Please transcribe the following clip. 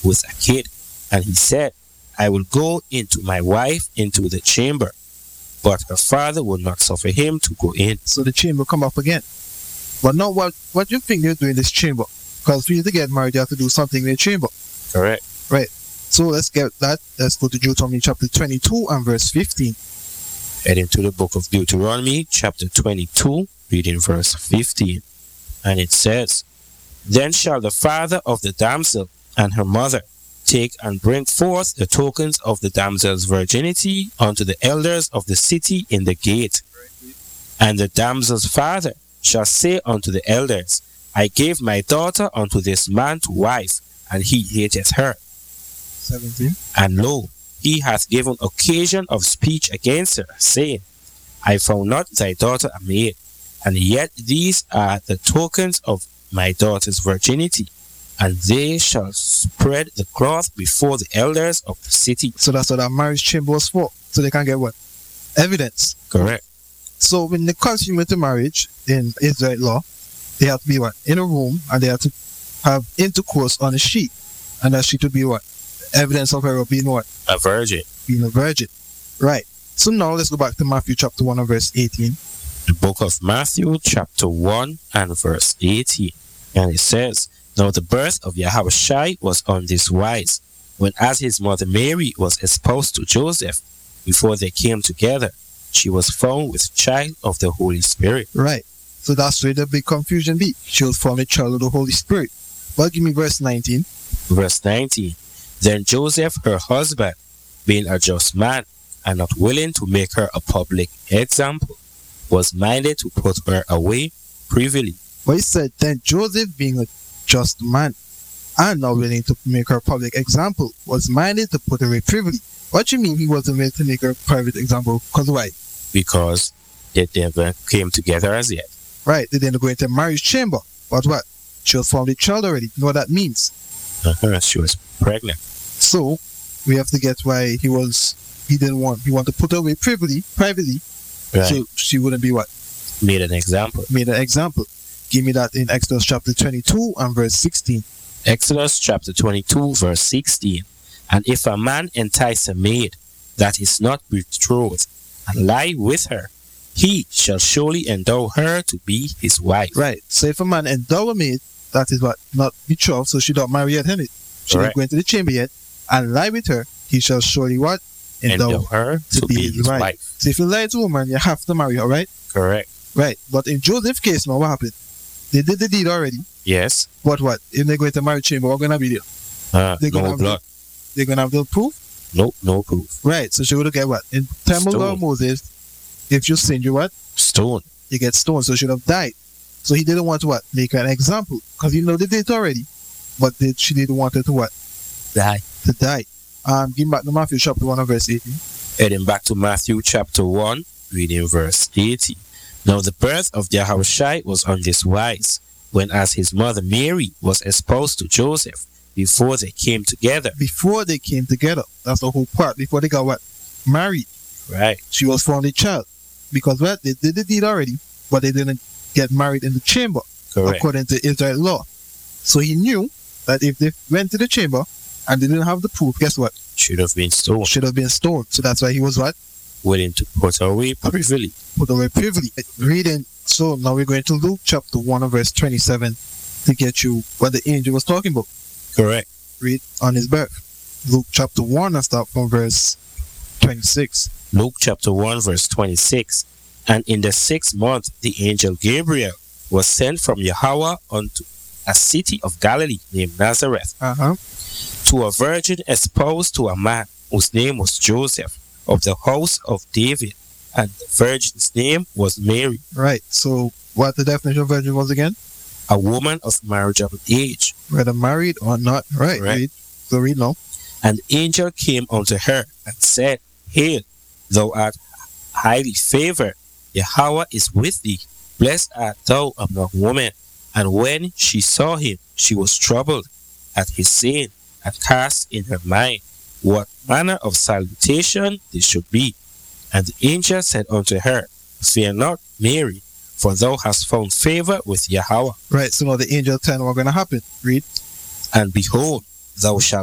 with a kid. And he said, I will go into my wife into the chamber. But her father would not suffer him to go in. So the chamber come up again. But now what do you think they're doing in this chamber? Because for you to get married, you have to do something in the chamber. Correct. Right. So let's get that. Let's go to Deuteronomy chapter 22 and verse 15. Heading to the book of Deuteronomy, chapter 22, reading verse 15. And it says, Then shall the father of the damsel and her mother take and bring forth the tokens of the damsel's virginity unto the elders of the city in the gate. And the damsel's father shall say unto the elders, I gave my daughter unto this man to wife, and he hateth her. 17. And lo, he hath given occasion of speech against her, saying, I found not thy daughter a maid, and yet these are the tokens of my daughter's virginity, and they shall spread the cloth before the elders of the city. So that's what that marriage chamber was for. So they can get what? Evidence. Correct. So when they consummate the marriage in Israelite law, they have to be what? In a room, and they have to have intercourse on a sheet. And that sheet would be what? Evidence of her being what? A virgin. Being a virgin. Right. So now let's go back to Matthew chapter 1 and verse 18. The book of Matthew chapter 1 and verse 18. And it says, Now the birth of Yahushua was on this wise, when as his mother Mary was espoused to Joseph, before they came together, she was found with child of the Holy Spirit. Right. So that's where the big confusion be. She was found a child of the Holy Spirit. Well, give me verse 19. Verse 19. Then Joseph, her husband, being a just man, and not willing to make her a public example, was minded to put her away privily. But he said, then Joseph, being a just man, and not willing to make her a public example, was minded to put her away privily. What do you mean he wasn't willing to make her a private example? Because why? Because they never came together as yet. Right, they didn't go into a marriage chamber. But what? She was found a child already. You know what that means? She was pregnant. So, we have to get why he wanted to put her away privately, Right. so she wouldn't be what? Made an example. Made an example. Give me that in Exodus chapter 22 and verse 16. Exodus chapter 22 verse 16. And if a man entice a maid that is not betrothed, and lie with her, he shall surely endow her to be his wife. Right. So if a man endow a maid that is what? Not betrothed, so she don't marry yet, innit? She didn't go into the chamber yet, and lie with her, he shall surely what? Endow her to be his wife. So if you lie to a woman, you have to marry her, right? Correct. Right. But in Joseph's case now, what happened? They did the deed already. Yes. But what? If they go into marriage chamber, what's gonna be there? No blood. They're gonna have the proof? No proof. Right. So she would get what? In time of law of Moses, if you sin, you what? Stone. You get stoned, so she should have died. So he didn't want to what? Make her an example. Because you know they did it already. But she didn't want her to what? Die. To die. Give back to Matthew chapter 1 and verse 18. Heading back to Matthew chapter 1, reading verse 18. Now the birth of Yahushua was on this wise, when as his mother Mary was espoused to Joseph, before they came together. Before they came together. That's the whole part. Before they got what? Married. Right. She was found a child. Because what? They did the deed already, but they didn't get married in the chamber. Correct. According to Israel law. So he knew that if they went to the chamber and they didn't have the proof, guess what? Should have been stoned. Should have been stoned. So that's why he was what? Willing to put her away privily. Put away privily. Reading. So now we're going to Luke chapter 1 and verse 27 to get you what the angel was talking about. Correct. Read on his birth. Luke chapter 1 and start from verse 26. Luke chapter 1 verse 26. And in the 6th month the angel Gabriel was sent from Yahweh unto a city of Galilee named Nazareth, to a virgin espoused to a man whose name was Joseph, of the house of David, and the virgin's name was Mary. Right. So what the definition of virgin was again? A woman of marriageable age, whether married or not. Right. Read. So read now. And the angel came unto her and said, Hail, thou art highly favored, Yahweh is with thee. Blessed art thou among women. And when she saw him, she was troubled at his saying, and cast in her mind what manner of salutation this should be. And the angel said unto her, Fear not, Mary, for thou hast found favor with Yahweh. Right, so now the angel tell what's going to happen. Read. And behold, thou shalt